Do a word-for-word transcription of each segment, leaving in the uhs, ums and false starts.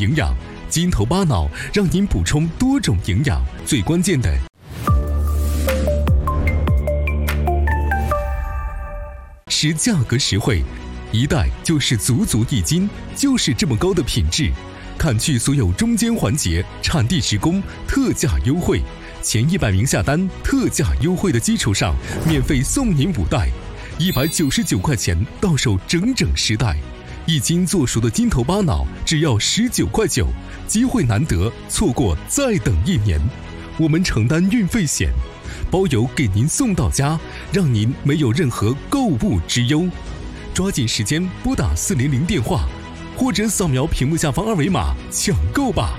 营养，金头巴脑让您补充多种营养，最关键的是价格实惠，一袋就是足足一斤，就是这么高的品质。砍去所有中间环节，产地直供，特价优惠，前一百名下单，特价优惠的基础上，免费送您五袋，一百九十九块钱到手整整十袋，一斤做熟的金头巴脑只要十九块九，机会难得，错过再等一年。我们承担运费险，包邮给您送到家，让您没有任何购物之忧。抓紧时间拨打四零零电话，或者扫描屏幕下方二维码抢购吧。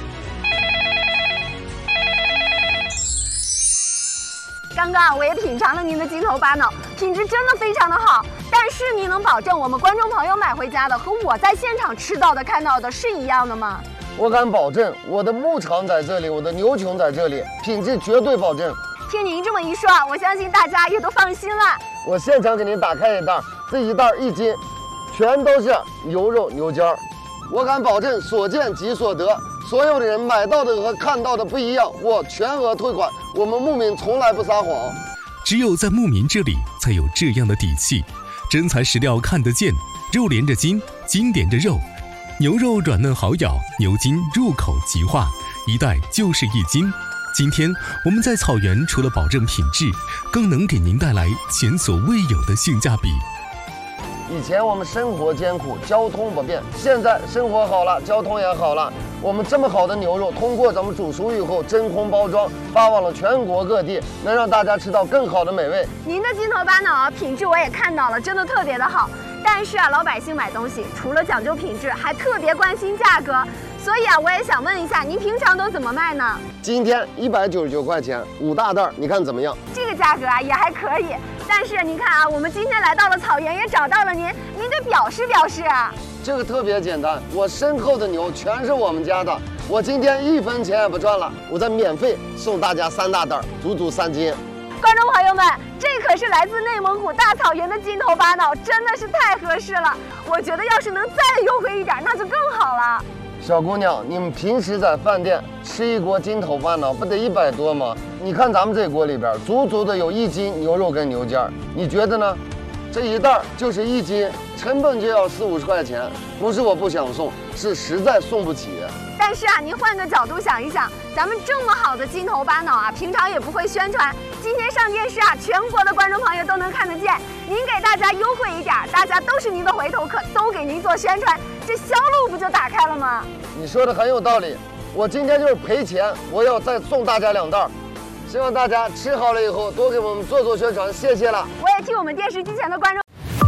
刚刚我也品尝了您的金头巴脑，品质真的非常的好。但是您能保证我们观众朋友买回家的和我在现场吃到的看到的是一样的吗？ 我敢保证，我的牧场在这里，我的牛群在这里，品质绝对保证。 听您这么一说，我相信大家也都放心了。 我现场给您打开一袋，这一袋一斤，全都是牛肉牛筋儿。我敢保证，所见即所得，所有的人买到的和看到的不一样，我全额退款。我们牧民从来不撒谎， 只有在牧民这里才有这样的底气。真材实料看得见，肉连着筋，筋连着肉，牛肉软嫩好咬，牛筋入口即化，一袋就是一斤。今天我们在草原除了保证品质，更能给您带来前所未有的性价比。 以前我们生活艰苦，交通不便，现在生活好了，交通也好了。我们这么好的牛肉，通过咱们煮熟以后真空包装，发往了全国各地，能让大家吃到更好的美味。 您的金头巴脑啊，品质我也看到了，真的特别的好。但是啊，老百姓买东西除了讲究品质，还特别关心价格。所以啊，我也想问一下，您平常都怎么卖呢？ 今天一百九十九块钱，五大袋，你看怎么样？ 这个价格啊也还可以。但是您看啊，我们今天来到了草原，也找到了您，您得表示表示啊。 这个特别简单，我身后的牛全是我们家的，我今天一分钱也不赚了，我再免费送大家三大袋，足足三斤。 观众朋友们，这可是来自内蒙古大草原的金头巴脑，真的是太合适了。我觉得要是能再优惠一点，那就更好了。 小姑娘，你们平时在饭店吃一锅金头巴脑不得一百多吗？你看咱们这锅里边足足的有一斤牛肉跟牛筋儿，你觉得呢？这一袋就是一斤，成本就要四五十块钱，不是我不想送，是实在送不起。 但是啊，您换个角度想一想，咱们这么好的金头巴脑啊，平常也不会宣传，今天上电视啊，全国的观众朋友都能看得见。您给大家优惠一点，大家都是您的回头客，都给您做宣传，这销路不就打开了吗？ 你说的很有道理，我今天就是赔钱，我要再送大家两袋。希望大家吃好了以后多给我们做做宣传，谢谢了。 我也替我们电视机前的观众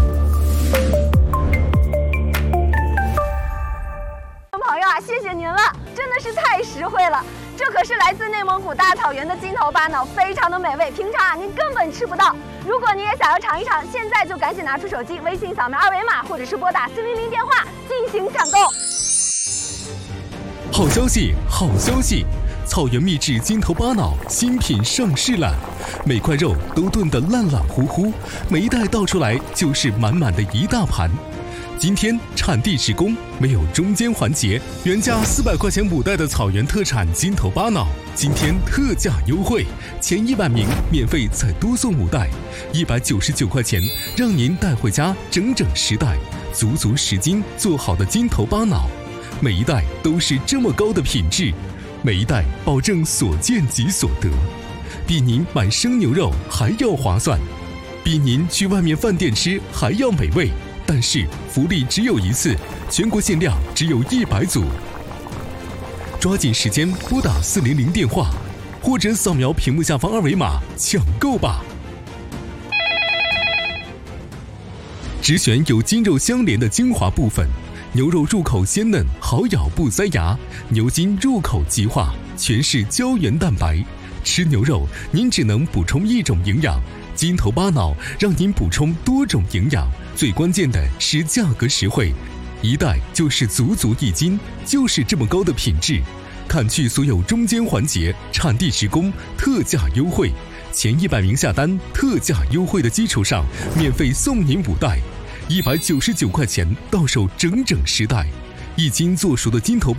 朋友啊，谢谢您了，真的是太实惠了。这可是来自内蒙古大草原的金头巴脑，非常的美味，平常啊您根本吃不到。如果你也想要尝一尝，现在就赶紧拿出手机，微信扫描二维码，或者是拨打四零零电话进行抢购。 好消息，好消息！草原秘制金头巴脑新品上市了，每块肉都炖得烂烂乎乎，每一袋倒出来就是满满的一大盘。今天产地直供，没有中间环节，原价四百块钱五袋的草原特产金头巴脑，今天特价优惠，前一百名免费再多送五袋，一百九十九块钱，让您带回家整整十袋，足足十斤做好的金头巴脑，每一袋都是这么高的品质，每一袋保证所见即所得，比您买生牛肉还要划算，比您去外面饭店吃还要美味。但是福利只有一次，全国限量只有一百组，抓紧时间拨打四零零电话，或者扫描屏幕下方二维码抢购吧。只选有筋肉相连的精华部分，牛肉入口鲜嫩，好咬不塞牙；牛筋入口即化，全是胶原蛋白。吃牛肉，您只能补充一种营养。金头巴脑让您补充多种营养，最关键的是价格实惠，一袋就是足足一斤，就是这么高的品质。砍去所有中间环节，产地直供，特价优惠，前一百名下单，特价优惠的基础上，免费送您五袋，一百九十九块钱到手整整十袋，一斤做熟的金头